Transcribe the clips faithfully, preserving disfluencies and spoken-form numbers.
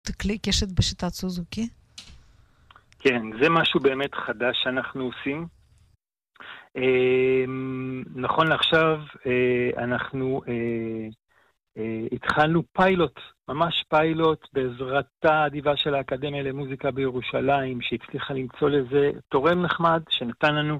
כלי קשת בשיטת סוזוקי? כן, זה משהו באמת חדש שאנחנו עושים. נכון לעכשיו אנחנו התחלנו פיילוט, ממש פיילוט בעזרתה האדיבה של האקדמיה למוזיקה בירושלים, שהצליחה למצוא לזה תורם נחמד שנתן לנו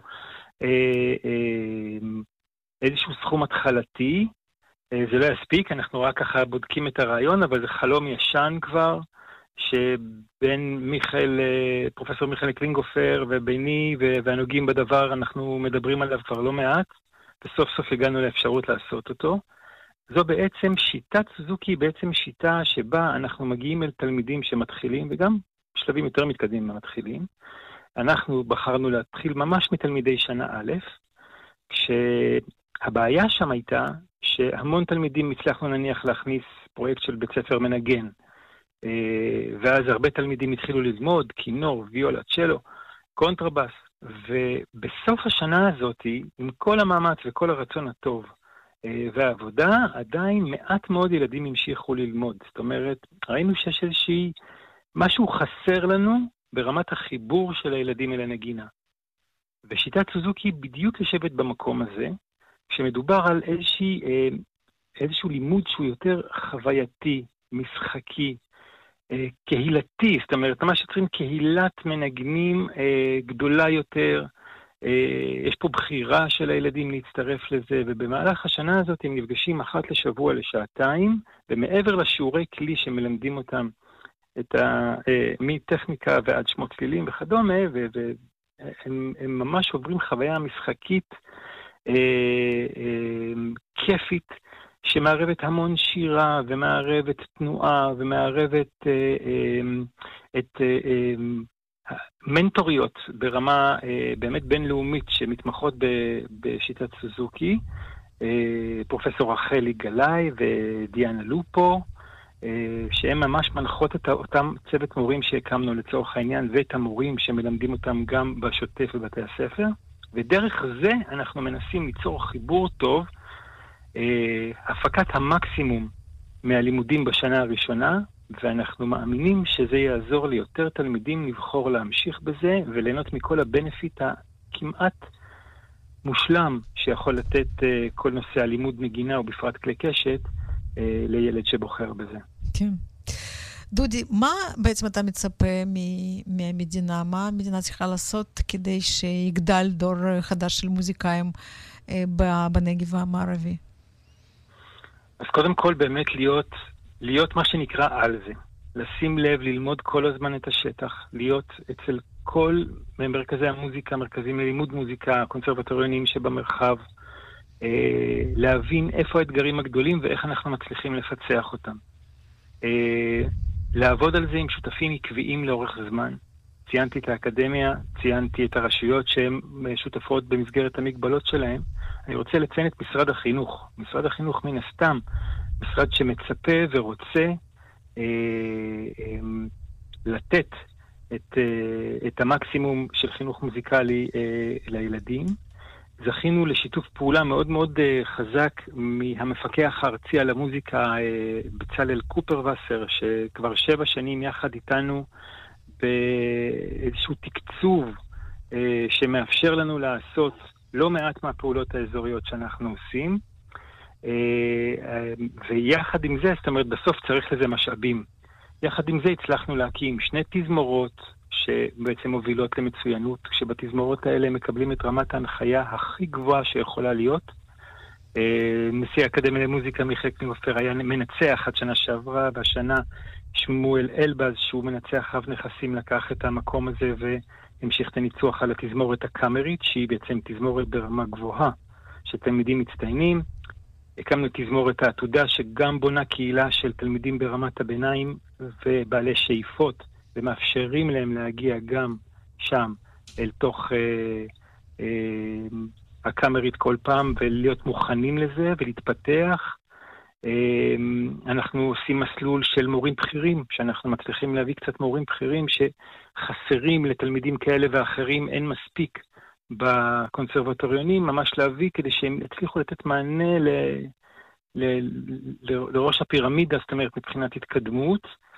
איזשהו סכום התחלתי. זה לא יספיק, אנחנו רק ככה בודקים את הרעיון, אבל זה חלום ישן כבר, שבין מיכאל, פרופסור מיכאל קלינגופר וביני והנוגעים בדבר, אנחנו מדברים עליו כבר לא מעט, וסוף סוף הגענו לאפשרות לעשות אותו. זו בעצם שיטת סוזוקי, בעצם שיטה שבה אנחנו מגיעים אל תלמידים שמתחילים, וגם בשלבים יותר מתקדמים המתחילים. אנחנו בחרנו להתחיל ממש מתלמידי שנה א', כשהבעיה שם הייתה שהמון תלמידים הצלחנו נניח להכניס פרויקט של בית ספר מנגן, ואז הרבה תלמידים התחילו ללמוד כינור, ויולה, צ'לו, קונטרבס, ובסוף השנה הזאת, עם כל המאמץ וכל הרצון הטוב והעבודה, עדיין מעט מאוד ילדים המשיכו ללמוד. זאת אומרת, ראינו שיש איזושהי משהו חסר לנו ברמת החיבור של הילדים אל הנגינה. ושיטת סוזוקי בדיוק יושבת במקום הזה, כשמדובר על איזושהי, איזשהו לימוד שהוא יותר חווייתי, משחקי, קהילתי, זאת אומרת, מה שצריכים קהילת מנגנים גדולה יותר, יש פה בחירה של הילדים להצטרף לזה, ובמהלך השנה הזאת הם נפגשים אחת לשבוע לשעתיים, ומעבר לשיעורי כלי שמלמדים אותם את ה, מטכניקה ועד שמות צלילים וכדומה, והם הם ממש עוברים חוויה משחקית, כיפית, שמערבת המון שירה, ומערבת תנועה, ומערבת אה, אה, את אה, אה, מנטוריות ברמה אה, באמת בינלאומית, שמתמחות ב, בשיטת סוזוקי, אה, פרופסור רחלי גלאי ודיאנה לופו, אה, שהם ממש מנחות את אותם צוות מורים שהקמנו לצורך העניין, ואת המורים שמלמדים אותם גם בשוטף בבתי הספר, ודרך זה אנחנו מנסים ליצור חיבור טוב, Uh, הפקת המקסימום מהלימודים בשנה הראשונה, ואנחנו מאמינים שזה יעזור ליותר תלמידים לבחור להמשיך בזה, וליהנות מכל הבנפיט הכמעט מושלם שיכול לתת uh, כל נושא הלימוד נגינה, ובפרט כלי קשת, uh, לילד שבוחר בזה. כן. דודי, מה בעצם אתה מצפה מהמדינה? מה המדינה צריכה לעשות כדי שיגדל דור חדש של מוזיקאים uh, בנגב המערבי? אז קודם כל באמת להיות, להיות מה שנקרא על זה. לשים לב, ללמוד כל הזמן את השטח, להיות אצל כל מרכזי המוזיקה, מרכזים ללימוד מוזיקה, קונסרבטוריונים שבמרחב, אה, להבין איפה האתגרים הגדולים ואיך אנחנו מצליחים לפצח אותם. אה, לעבוד על זה עם שותפים עקביים לאורך זמן. ציינתי את האקדמיה, ציינתי את הרשויות שהן שותפות במסגרת המגבלות שלהן. אני רוצה לציין את משרד החינוך. משרד החינוך מן הסתם, משרד שמצפה ורוצה אה, אה, לתת את, אה, את המקסימום של חינוך מוזיקלי אה, לילדים. זכינו לשיתוף פעולה מאוד מאוד אה, חזק מהמפקח הארצי על המוזיקה אה, בצלאל קופרווסר, שכבר שבע שנים יחד איתנו באיזשהו תקצוב אה, שמאפשר לנו לעשות לא מעט מהפעולות האזוריות שאנחנו עושים, ויחד עם זה, זאת אומרת, בסוף צריך לזה משאבים. יחד עם זה הצלחנו להקים שני תזמורות שבעצם מובילות למצוינות, כשבתזמורות האלה מקבלים את רמת ההנחיה הכי גבוהה שיכולה להיות. נשיא האקדמיה למוזיקה מיכאל קלינגופר היה מנצח עד שנה שעברה, והשנה שמואל אלבז, שהוא מנצח רב נכסים, לקח את המקום הזה ו... המשיך את הניצוח על התזמורת הקאמרית, שהיא בעצם תזמורת ברמה גבוהה, שתלמידים מצטיינים. הקמנו תזמורת העתודה, שגם בונה קהילה של תלמידים ברמת הביניים, ובעלי שאיפות, ומאפשרים להם להגיע גם שם, אל תוך אה, אה, הקאמרית כל פעם, ולהיות מוכנים לזה, ולהתפתח. אנחנו עושים מסלול של מורים בכירים, שאנחנו מצליחים להביא קצת מורים בכירים שחסרים לתלמידים כאלה ואחרים, אין מספיק בקונסרבטוריונים, ממש להביא כדי שהם יצליחו לתת מענה ל, ל, ל, לראש הפירמידה, זאת אומרת מבחינת התקדמות,